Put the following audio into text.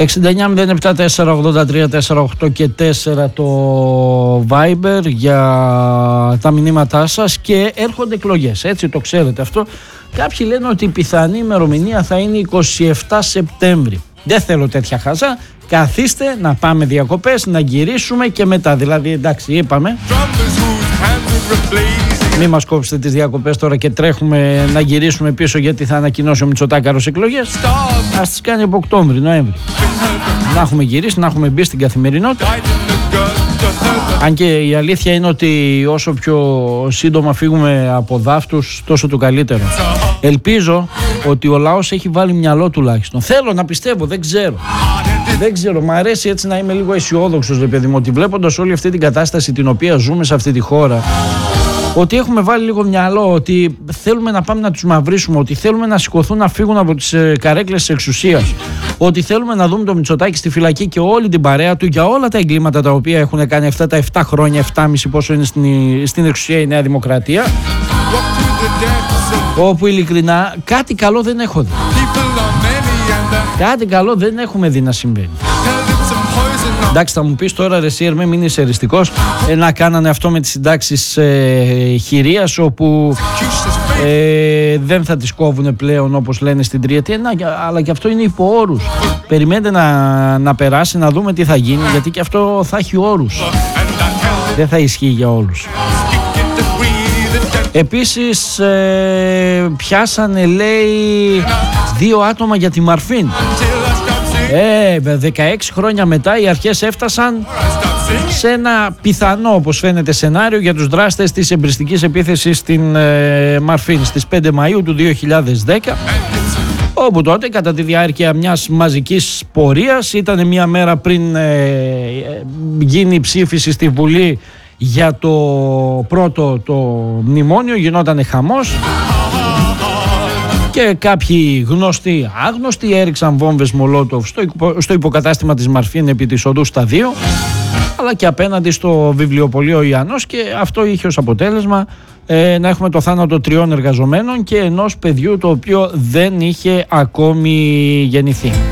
69-07-483-4-8 και 4 το Viber για τα μηνύματά σας. Και έρχονται εκλογές, έτσι το ξέρετε αυτό. Κάποιοι λένε ότι η πιθανή ημερομηνία θα είναι 27 Σεπτέμβρη. Δεν θέλω τέτοια χαζά. Καθίστε να πάμε διακοπές, να γυρίσουμε και μετά. Δηλαδή, εντάξει, είπαμε. Μην μας κόψετε τις διακοπές τώρα και τρέχουμε να γυρίσουμε πίσω, γιατί θα ανακοινώσει ο Μητσοτάκαρος εκλογές. Ας τις κάνει από Οκτώβρη, Νοέμβρη. Να έχουμε γυρίσει, να έχουμε μπει στην καθημερινότητα. Αν και η αλήθεια είναι ότι όσο πιο σύντομα φύγουμε από δάφτους, τόσο το καλύτερο. Ελπίζω ότι ο λαός έχει βάλει μυαλό τουλάχιστον. Θέλω να πιστεύω, δεν ξέρω. Δεν ξέρω, μου αρέσει έτσι να είμαι λίγο αισιόδοξος, ρε παιδί μου, ότι βλέποντας όλη αυτή την κατάσταση την οποία ζούμε σε αυτή τη χώρα, ότι έχουμε βάλει λίγο μυαλό, ότι θέλουμε να πάμε να τους μαυρίσουμε, ότι θέλουμε να σηκωθούν να φύγουν από τις καρέκλες της εξουσίας, ότι θέλουμε να δούμε τον Μητσοτάκη στη φυλακή και όλη την παρέα του για όλα τα εγκλήματα τα οποία έχουν κάνει αυτά τα 7 χρόνια, 7,5 πόσο είναι στην εξουσία η Νέα Δημοκρατία, όπου ειλικρινά κάτι καλό δεν έχω δει. Κάτι καλό δεν έχουμε δει να συμβαίνει. Εντάξει, θα μου πεις τώρα, ρε εσύ Ερμέ, μην είσαι εριστικός, να κάνανε αυτό με τις συντάξεις χειρίας, όπου δεν θα τις κόβουν πλέον όπως λένε στην τριετία, αλλά και αυτό είναι υπό όρους. Περιμένετε να περάσει, να δούμε τι θα γίνει, γιατί και αυτό θα έχει όρους. Δεν θα ισχύει για όλους. Επίσης πιάσανε, λέει, 2 άτομα για τη Μαρφίν. 16 χρόνια μετά οι αρχές έφτασαν σε ένα πιθανό, όπως φαίνεται, σενάριο για τους δράστες της εμπριστικής επίθεσης στην Μαρφίν στις 5 Μαΐου του 2010, όπου τότε κατά τη διάρκεια μιας μαζικής πορείας, ήταν μια μέρα πριν γίνει η ψήφιση στη Βουλή για το πρώτο το μνημόνιο, γινόταν χαμός και κάποιοι γνωστοί άγνωστοι έριξαν βόμβες Μολότοφ στο υποκατάστημα της Μαρφίν επί της οδού στα 2, αλλά και απέναντι στο βιβλιοπωλείο Ιαννός, και αυτό είχε ως αποτέλεσμα να έχουμε το θάνατο 3 εργαζομένων και ενός παιδιού το οποίο δεν είχε ακόμη γεννηθεί.